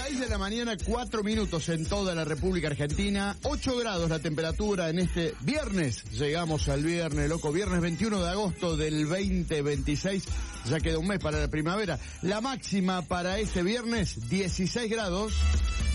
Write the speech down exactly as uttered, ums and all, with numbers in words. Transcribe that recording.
seis de la mañana, cuatro minutos en toda la República Argentina, ocho grados la temperatura en este viernes. Llegamos al viernes, loco, viernes veintiuno de agosto del veinte veintiséis, ya queda un mes para la primavera. La máxima para este viernes, dieciséis grados.